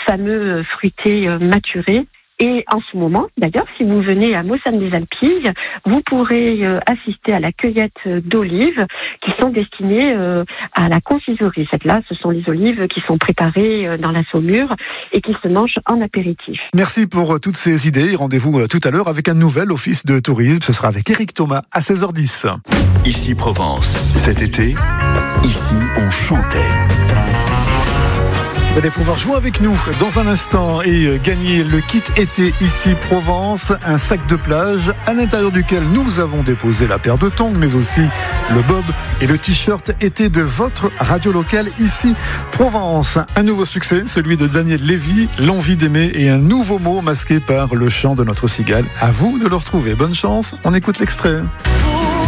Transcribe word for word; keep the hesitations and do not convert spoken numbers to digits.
fameux fruités maturés. Et en ce moment, d'ailleurs, si vous venez à Mossane-les-Alpilles, vous pourrez euh, assister à la cueillette d'olives qui sont destinées euh, à la confiserie. Cette-là, ce sont les olives qui sont préparées euh, dans la saumure et qui se mangent en apéritif. Merci pour euh, toutes ces idées. Rendez-vous euh, tout à l'heure avec un nouvel office de tourisme. Ce sera avec Éric Thomas à seize heures dix. Ici Provence. Cet été, ici on chantait. Vous allez pouvoir jouer avec nous dans un instant et gagner le kit été ici Provence, un sac de plage à l'intérieur duquel nous avons déposé la paire de tongs, mais aussi le bob et le t-shirt été de votre radio locale ici Provence. Un nouveau succès, celui de Daniel Lévy, L'envie d'aimer, et un nouveau mot masqué par le chant de notre cigale. À vous de le retrouver. Bonne chance, on écoute l'extrait.